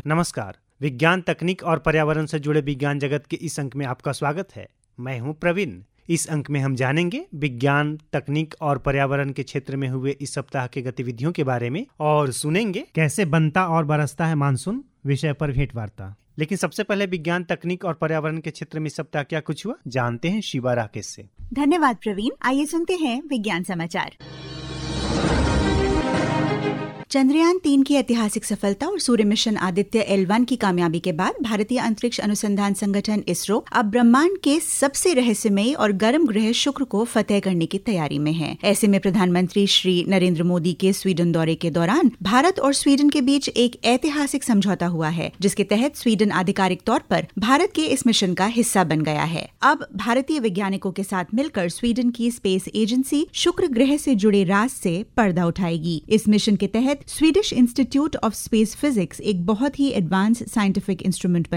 नमस्कार। विज्ञान, तकनीक और पर्यावरण से जुड़े विज्ञान जगत के इस अंक में आपका स्वागत है। मैं हूं प्रवीण। इस अंक में हम जानेंगे विज्ञान, तकनीक और पर्यावरण के क्षेत्र में हुए इस सप्ताह के गतिविधियों के बारे में और सुनेंगे कैसे बनता और बरसता है मानसून विषय पर भेंट वार्ता। लेकिन सबसे पहले विज्ञान, तकनीक और पर्यावरण के क्षेत्र में इस सप्ताह क्या कुछ हुआ, जानते हैं शिवा राकेश से। धन्यवाद प्रवीण। आइए सुनते हैं विज्ञान समाचार। चंद्रयान 3 की ऐतिहासिक सफलता और सूर्य मिशन आदित्य L1 की कामयाबी के बाद भारतीय अंतरिक्ष अनुसंधान संगठन इसरो अब ब्रह्मांड के सबसे रहस्यमयी और गर्म ग्रह शुक्र को फतेह करने की तैयारी में है। ऐसे में प्रधानमंत्री श्री नरेंद्र मोदी के स्वीडन दौरे के दौरान भारत और स्वीडन के बीच एक ऐतिहासिक समझौता हुआ है, जिसके तहत स्वीडन आधिकारिक तौर पर भारत के इस मिशन का हिस्सा बन गया है। अब भारतीय वैज्ञानिकों के साथ मिलकर स्वीडन की स्पेस एजेंसी शुक्र ग्रह से जुड़े राज से पर्दा उठाएगी। इस मिशन के तहत Swedish institute of space physics एक बहुत ही एडवांस साइंटिफिक इंस्ट्रूमेंट